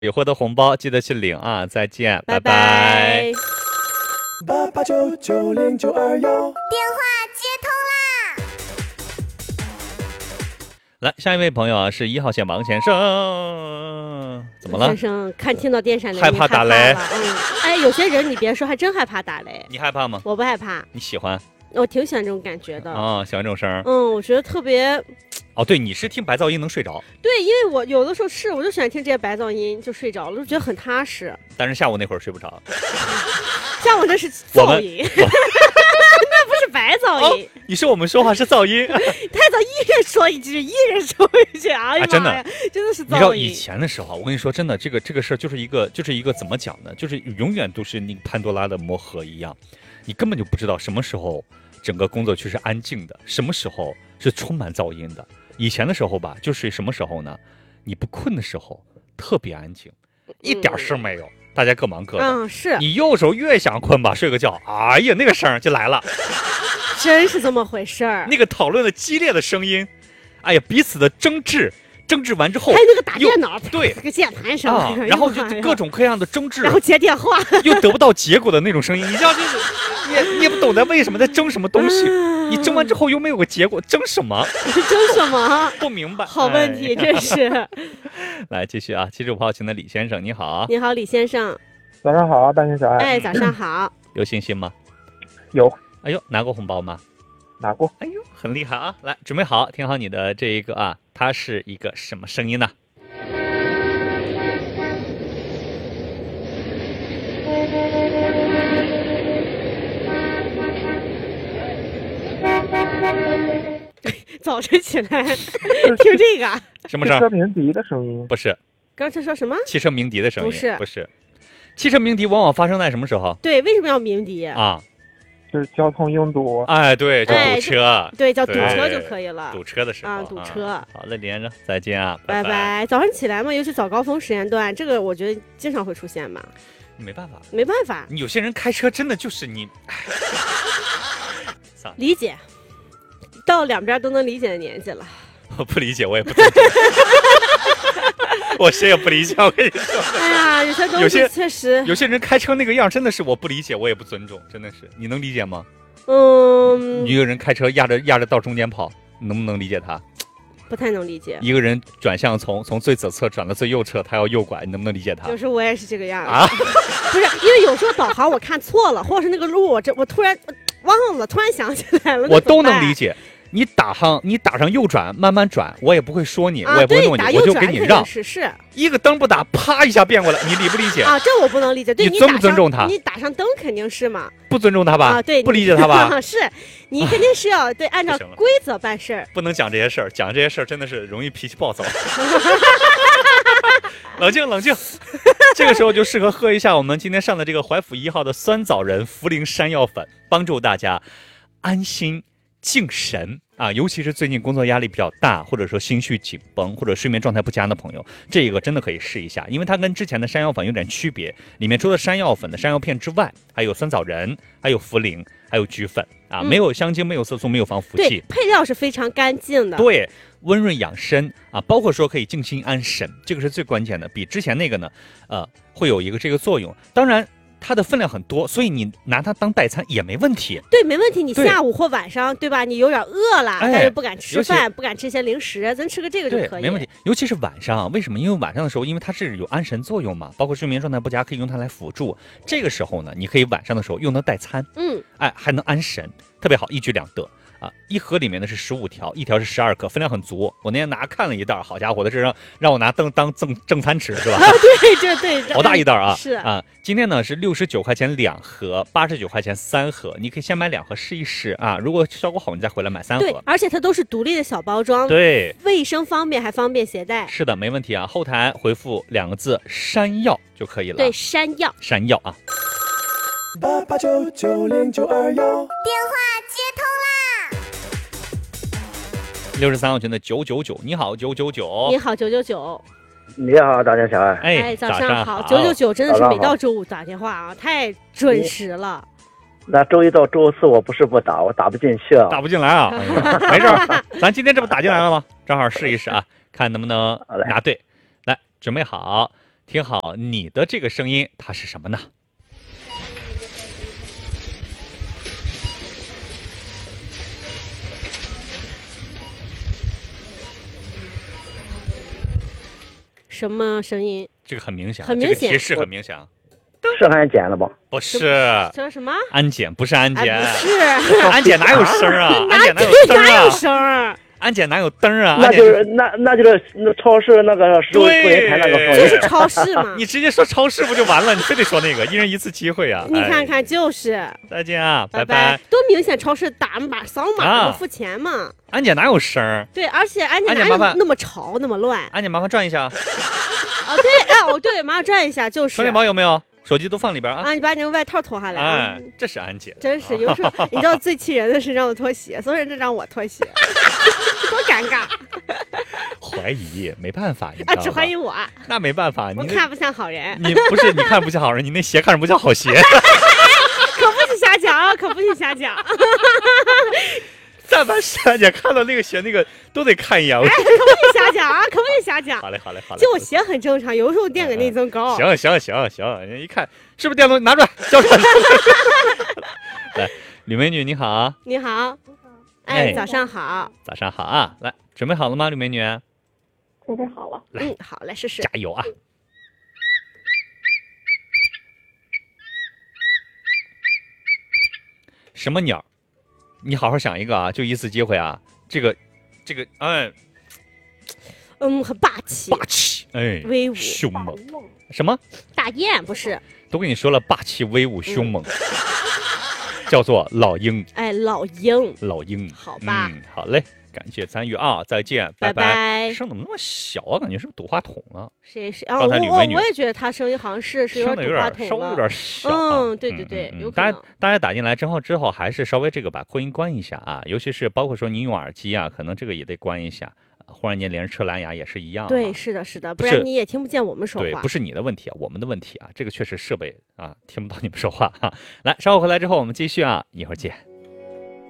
有获得红包记得去领啊！再见， 拜拜。 88990921， 电话接通啦！ 来，下一位朋友啊，是1号线王先生，怎么了？ 先生，听到电闪雷， 害怕打雷？ 哎，有些人你别说，还真害怕打雷。 你害怕吗？ 我不害怕。 你喜欢？ 我挺喜欢这种感觉的。 哦，喜欢这种声儿。 我觉得特别。 哦，对，你是听白噪音能睡着？ 对，因为我有的时候我就喜欢听这些白噪音，就睡着了，就觉得很踏实。 但是下午那会儿睡不着。 下午这是噪音，那不是白噪音。 你说我们说话是噪音？ 太早，一人说一句，一人说一句，哎呀妈呀，真的是噪音。 你知道以前的时候，我跟你说，真的，这个事儿就是一个怎么讲呢？就是永远都是那个潘多拉的魔盒一样，你根本就不知道什么时候整个工作区是安静的，什么时候是充满噪音的。以前的时候吧，就是什么时候呢？你不困的时候特别安静，一点声没有，大家各忙各的。 是你右手越想困吧，睡个觉，哎呀，那个声就来了， 真是这么回事儿。 那个讨论的激烈的声音，哎呀，彼此的争执完之后， 还有那个打电脑， 对， 那个键盘声， 然后就各种各样的争执， 然后接电话， 又得不到结果的那种声音，你知道，就是你也不懂得为什么在争什么东西，你争完之后又没有个结果，争什么？ 争什么？ 不明白。 好问题，真是。 来继续啊，75号群的李先生，你好。 你好，李先生。 早上好，大仙小爱。 哎，早上好。 有信心吗？ 有。 哎呦，拿过红包吗？ 拿过。 哎呦，很厉害啊！来，准备好，听好你的这一个啊，它是一个什么声音呢？ 早晨起来听这个， 什么声？ 汽车鸣笛的声音？ 不是。 刚才说什么？ 汽车鸣笛的声音？ 不是。 汽车鸣笛往往发生在什么时候？ 对，为什么要鸣笛啊？ 就是交通拥堵。 哎，对，就堵车。 对，叫堵车就可以了。 堵车的时候啊，堵车。 好嘞，连着，再见啊， 拜拜。早上起来嘛，尤其早高峰时间段，这个我觉得经常会出现嘛。 没办法，有些人开车真的就是你， 理解，到两边都能理解的年纪了。 我不理解，我也不尊重。我谁也不理解，我跟你说。 哎呀，有些东西确实， 有些人开车那个样真的是我不理解，我也不尊重，真的是。你能理解吗？一个人开车压着到中间跑，你能不能理解他？ 不太能理解。 一个人转向从最左侧转到最右侧，他要右拐，你能不能理解他？ 有时候我也是这个样啊，不是因为有时候导航我看错了，或者是那个路我突然忘了，突然想起来了， 我都能理解。你打上右转，慢慢转，我也不会说你，我也不会弄你，我就给你让。 是一个灯不打，啪一下变过来，你理不理解啊？这我不能理解。对， 你尊不尊重他？ 你打上灯肯定是嘛？ 不尊重他吧？ 啊，对， 不理解他吧？ 是，你肯定是要对按照规则办事儿。 不能讲这些事儿，讲这些事儿真的是容易脾气暴躁。冷静，这个时候就适合喝一下我们今天上的这个淮府1号的酸枣仁茯苓山药粉，帮助大家安心静神啊，尤其是最近工作压力比较大，或者说心绪紧绷，或者睡眠状态不佳的朋友，这个真的可以试一下，因为它跟之前的山药粉有点区别，里面除了山药粉的山药片之外，还有酸枣仁，还有茯苓，还有菊粉啊，没有香精，没有色素，没有防腐剂， 对，配料是非常干净的， 对，温润养生啊，包括说可以静心安神，这个是最关键的，比之前那个呢，会有一个这个作用，当然。它的分量很多，所以你拿它当代餐也没问题。 对，没问题。你下午或晚上，对吧？你有点饿了，但是不敢吃饭，不敢吃些零食，咱吃个这个就可以。 没问题。尤其是晚上，为什么？因为晚上的时候，因为它是有安神作用嘛，包括睡眠状态不佳，可以用它来辅助。这个时候呢，你可以晚上的时候用它代餐，还能安神，特别好，一举两得。啊，一盒里面呢是15条，一条是12克，分量很足。我那天看了一袋，好家伙的，这让我拿当正餐吃是吧？ 对， 好大一袋啊！ 是啊，今天呢是69块钱2盒，89块钱3盒，你可以先买2盒试一试啊。如果效果好，你再回来买3盒。 对，而且它都是独立的小包装， 对， 卫生方便还方便携带。 是的，没问题啊。后台回复2个字“山药”就可以了。 对，山药啊。 88990921， 电话接通啦 ！63号群的999，你好999， 你好999， 你好，大家小爱。 哎， 早上好，999真的是每到周五打电话啊，太准时了。 那周一到周四我不是不打，我打不进去啊， 打不进来啊，没事儿，咱今天这不打进来了吗？正好试一试啊，看能不能拿对。来，准备好， 听好你的这个声音，它是什么呢？ 什么声音？ 这个很明显， 很明显这个提示很明显。 是安检了吧？ 不是什么？ 安检，不是安检， 哎，不是， 安检哪有声啊？安检哪有灯哪有啊？ 声儿？ 安检哪有灯啊？ 那就是那就是那超市那个收银台那个声就是音。 超市嘛。 你直接说超市不就完了？你非得说那个，一人一次机会啊！ 你看看，就是。 再见啊，拜拜。多明显，超市打码扫码不付钱嘛。 安检哪有声？ 对，而且安检哪有那么吵那么乱？ 安检麻烦转一下。 哦对，哎哦对，麻烦转一下就是。 充电宝有没有？手机都放里边啊！ 你把你的外套脱下来。 哎，这是安检。 真是，有时候你知道最气人的是让我脱鞋，所有人都让我脱鞋，多尴尬。 怀疑没办法， 啊，只怀疑我。 那没办法， 我看不像好人。 你不是你看不像好人，你那鞋看着不像好鞋。 可不许瞎讲，可不许瞎讲。 但凡珊姐看到那个鞋，那个都得看一眼。 可不许瞎讲啊！可不许瞎讲。 好嘞，好嘞，好嘞。 就我鞋很正常，有时候垫个内增高。 行，人一看是不是电动？拿出来，交出来。来，吕美女你好。 你好。哎，早上好。 早上好啊！来，准备好了吗，吕美女？ 准备好了。 来，好，来试试。 加油啊！什么鸟？你好好想一个啊，就一次机会啊！这个， 很霸气， 哎， 威武， 凶猛。什么？ 大雁不是？ 都跟你说了，霸气、威武、凶猛，叫做老鹰。 哎，老鹰，好吧。 好嘞，感谢参与啊，再见， 拜拜。 声怎么那么小啊？感觉是不是堵话筒啊？ 谁？ 刚才吕美女， 我也觉得她声音好像是有点堵话筒了， 稍微有点小。 对，有可能。 大家打进来之后还是稍微这个把扩音关一下啊，尤其是包括说您用耳机啊，可能这个也得关一下。忽然间连着车蓝牙也是一样。 对，是的，不然你也听不见我们说话。 对，不是你的问题啊，我们的问题啊，这个确实设备啊听不到你们说话哈。来，稍后回来之后我们继续啊，一会儿见。